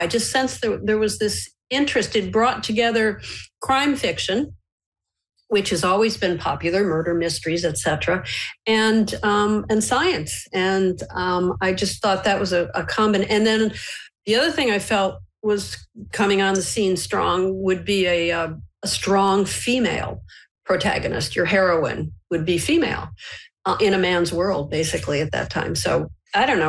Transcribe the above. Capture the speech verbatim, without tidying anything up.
I just sensed that there was this interest. It brought together crime fiction, which has always been popular, murder mysteries, et cetera, and um, and science. And um, I just thought that was a, a common. And then the other thing I felt was coming on the scene strong would be a, a, a strong female protagonist. Your heroine would be female uh, in a man's world, basically, at that time. So I don't know.